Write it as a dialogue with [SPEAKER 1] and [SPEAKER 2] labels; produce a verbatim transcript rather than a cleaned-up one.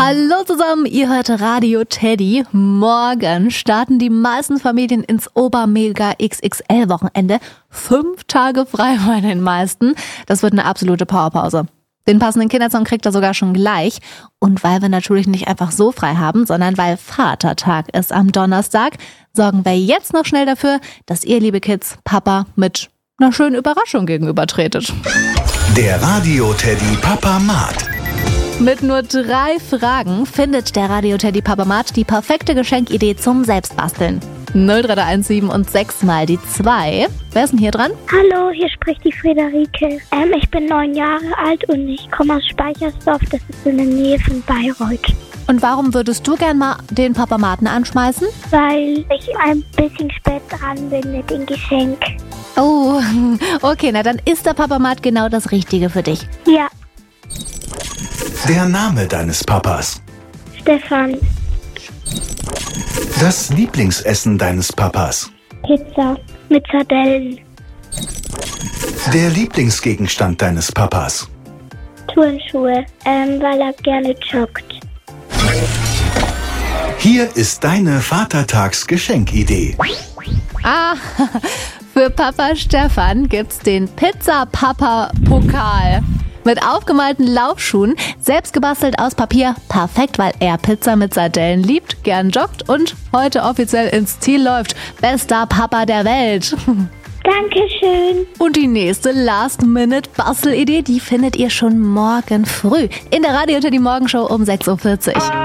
[SPEAKER 1] Hallo zusammen, ihr hört Radio Teddy. Morgen starten die meisten Familien ins Obermega-X X L-Wochenende. Fünf Tage frei bei den meisten. Das wird eine absolute Powerpause. Den passenden Kindersong kriegt er sogar schon gleich. Und weil wir natürlich nicht einfach so frei haben, sondern weil Vatertag ist am Donnerstag, sorgen wir jetzt noch schnell dafür, dass ihr, liebe Kids, Papa mit einer schönen Überraschung gegenübertretet.
[SPEAKER 2] Der Radio Teddy Papamat.
[SPEAKER 1] Mit nur drei Fragen findet der Radio Teddy Papamat die perfekte Geschenkidee zum Selbstbasteln. null drei eins sieben und sechs mal die zwei. Wer ist denn hier dran?
[SPEAKER 3] Hallo, hier spricht die Friederike. Ähm, ich bin neun Jahre alt und ich komme aus Speichersdorf, das ist in der Nähe von Bayreuth.
[SPEAKER 1] Und warum würdest du gern mal den Papamaten anschmeißen?
[SPEAKER 3] Weil ich ein bisschen spät dran bin mit dem Geschenk.
[SPEAKER 1] Oh, okay, na dann ist der Papamat genau das Richtige für dich.
[SPEAKER 3] Ja.
[SPEAKER 2] Der Name deines Papas.
[SPEAKER 3] Stefan.
[SPEAKER 2] Das Lieblingsessen deines Papas.
[SPEAKER 3] Pizza mit Sardellen.
[SPEAKER 2] Der Lieblingsgegenstand deines Papas.
[SPEAKER 3] Turnschuhe, ähm, weil er gerne joggt.
[SPEAKER 2] Hier ist deine Vatertags-Geschenkidee.
[SPEAKER 1] Ah, für Papa Stefan gibt's den Pizza-Papa-Pokal. Mit aufgemalten Laufschuhen, selbst gebastelt aus Papier. Perfekt, weil er Pizza mit Sardellen liebt, gern joggt und heute offiziell ins Ziel läuft. Bester Papa der Welt.
[SPEAKER 3] Dankeschön.
[SPEAKER 1] Und die nächste Last-Minute-Bastelidee, die findet ihr schon morgen früh in der Radio Teddy Morgenshow um sechs Uhr vierzig.